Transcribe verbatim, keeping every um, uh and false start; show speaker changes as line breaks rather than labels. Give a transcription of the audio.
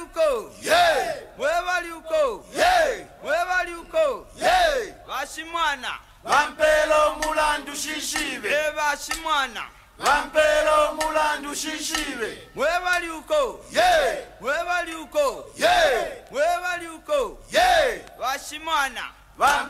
uko.
Yeah.
Webali uko.
Yeah.
Webali uko.
Yeah.
Bashimwana.
Vampelo mulandu shishibe.
E bashimwana.
Vampelo mulandu shishibe.
Webali uko.
Yeah.
Webali uko.
Yeah.
Webali uko.
Yeah.
Bashimwana.
Vampelo